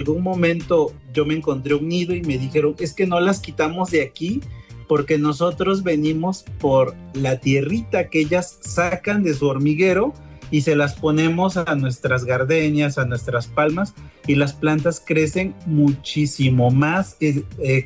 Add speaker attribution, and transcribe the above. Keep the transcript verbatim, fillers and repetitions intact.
Speaker 1: algún momento yo me encontré un nido y me dijeron, es que no las quitamos de aquí porque nosotros venimos por la tierrita que ellas sacan de su hormiguero y se las ponemos a nuestras gardenias, a nuestras palmas, y las plantas crecen muchísimo más, eh, eh,